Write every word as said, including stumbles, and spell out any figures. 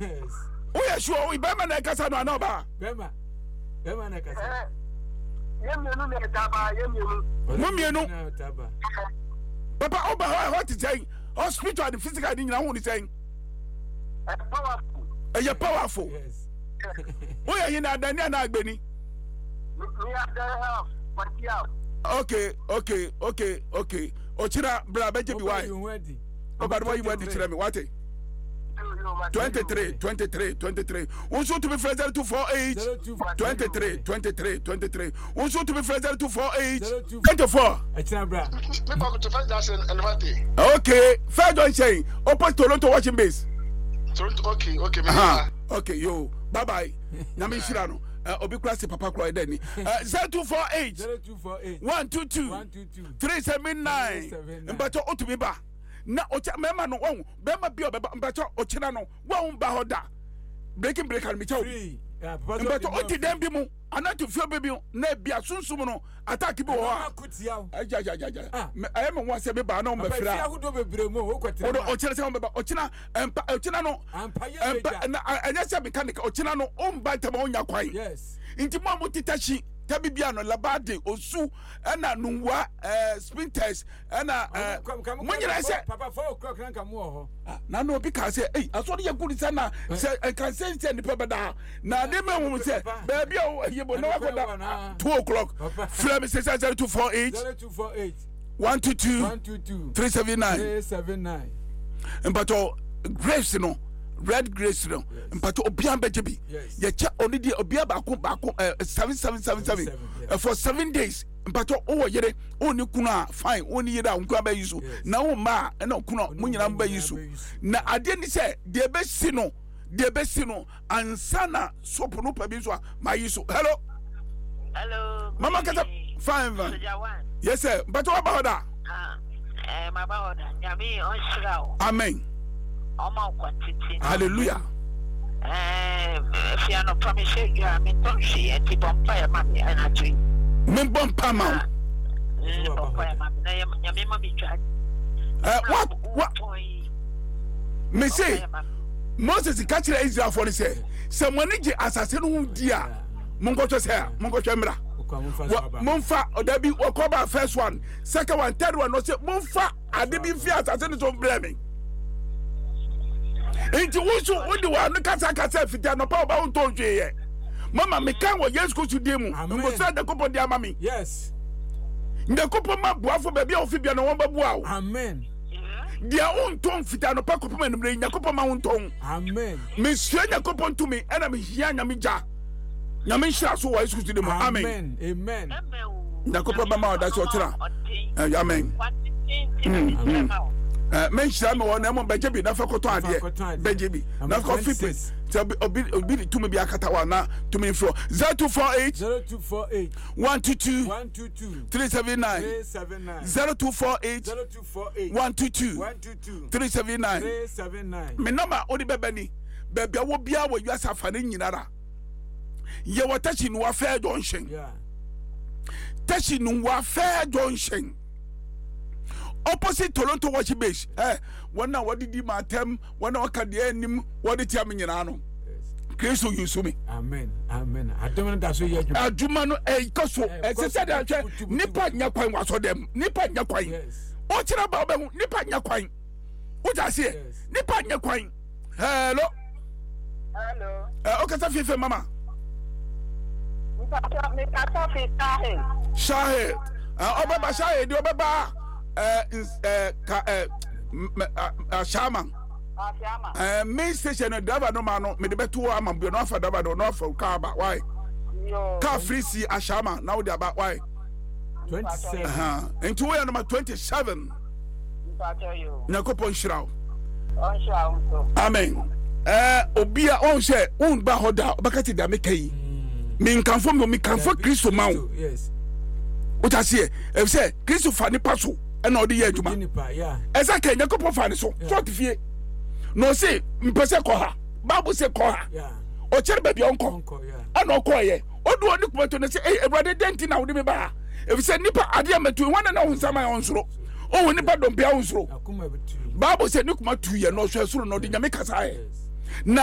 Yes. Oh yeah, sure. We be man na kasa no anoba. Bema. Bema na kasa. Yemienu na taba, yemienu. Mumienu. Taba. Papa oba what is saying? Hospital and physical thing na hu ni saying. Powerful. Eh powerful. Yes. Oh yeah, na dani na agbeni. We are there have Pakiao. Okay, okay, okay, okay. Ochira bra beje bi why? Oba do you want to tell me what? twenty-three, twenty-three, twenty-three. Also to be friends two four eight. twenty-three, twenty-three, twenty-three. Also to be friends two four eight. twenty-four. Achina bra. People to find that and what? Okay, fair join saying. Open Toronto watching base. Toronto, okay, okay. Uh-huh. Okay, yo. Bye bye. Nami Shirano. Uh, Obi Kwasi Papa Kroy Denny. zero two four eight. zero two four eight. one two two. three seven nine. Mbato otumiba. Na ocha mema no won. Bema bi obeba mbato ochina no. Won ba hoda. Breaking break and me chow. Mbato oti dem bi mu. Anatu fio baby na bia sunsum no attack bi wo ha. Aja aja aja. I am one say be ba na o mafira. Afia hudo bebre mu o kwete. Odo ochina se o beba ochina empa ochina no. Empa na anya se mechanic ochina no o mba ntama onya kwan. Yes. Inti mo mo titachi tabi bia no labade osu na nunwa eh sprinters na eh munyira se papa four o'clock na nka mu ho. Na no bi ka se eh aso de yakuri se na se kan se se ni pebeda na de me hu se baby o yebo na wakoda two o'clock from zero two four eight one two two three seven nine Mpato grace no red grace no mpato obian bejebi ye cha oni di obia ba ko ba ko seven seven seven seven for seven days mpato o yere oni kunu a fine oni yere a nku aba yisu na wo ma na kunu munyina mba yisu na ade ni se de be si no de be si no ansana sopo no pa bi so ma yisu hello hello mama kata fine fine yes sir mpato aba hoda ah eh ma ba hoda nyame on shirao amen Oma kwatiti. Hallelujah. Eh, if you are not promising you, I mean, don't see a tip on fire, mammy, and I drink. Membon Pama. Uh, what? What? Me say, Moses catch the Israel for the say. Someone is assassin who dear. Mungo to say, Mungo Chamra. Munfa, or there be Okoba first one, second one, third one, no say, Munfa, I didn't fear assassin is on blaming. Enti wusu wodi wa no kasa kasa fitia no pa ba won ton twe ye mama me kan wo yes ko tudie mu ngo sa de kopo dia mami yes nde kopo ma boafo ba bia ofi bia no won ba bua wo amen dia won ton fitia no pa kopo ma nimre nya kopo ma won ton amen me sua nya kopo ntumi ena me hia nya me ja nya me hia so wo yes ko tudie mu amen amen nya kopo ba ma oda so tira amen amen Uh, mention me one am bejebi na fakoto ade bejebi na ko fipe obi obi to me bi akata wa na to me fro zero two four eight one two two three seven nine zero two four eight one two two three seven nine me number odi bebani bebe wo bia wo yuasa fa ne nyinara ye watachi no wa fair junction yeah tachi no wa fair junction opposite Toronto watch base eh one what did you matem one oka de anim what did you mean no Kristo yusu me amen amen aduma da so ye aduma no eh koso eh se se da hwe nipa nya kwan waso dem nipa nya kwan o kira ba ba nipa nya kwan o ja se nipa nya kwan hello hello eh o kasa fefe mama nipa me kasa fe shahe shahe ah obaba shahe di obaba eh eh ka eh Shaman. Eh main station driver no man no me de beto am be no afa driver no afa car ba why? Car free see Ashama now they about why? twenty-seven. Uh-huh. Into way number twenty-seven. Nakopon shiraw. On shiraw. Amen. Eh obia on share on ba hoda obakati da mekai. Me nkanfo me nkanfo Kristo mawo. Yes. What I say? If say Kristo fa ni paso and all the year juma. Yeah. Esa ke nyakopon fa ni so. So tifie. No say mpese ko ha. Bible say ko ha. Yeah. O chere baby onko. Onko yeah. Ana ko ye. Odu oni kumato na say eh Ewurade denti na wodi me ba. If say nipa ade ametu wana na hunsama onsoro. O woni ba don bia onsoro. Akuma betu. Bible say nikuma tu ye no so esoro no de nyame kasa ye.